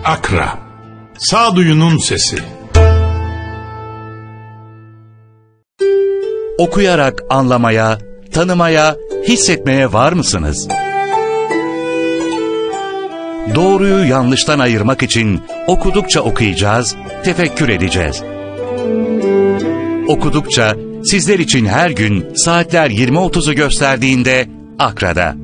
Akra, sağduyunun sesi. Okuyarak anlamaya, tanımaya, hissetmeye var mısınız? Doğruyu yanlıştan ayırmak için okudukça okuyacağız, tefekkür edeceğiz. Okudukça sizler için her gün saatler 20.30'u gösterdiğinde Akra'da.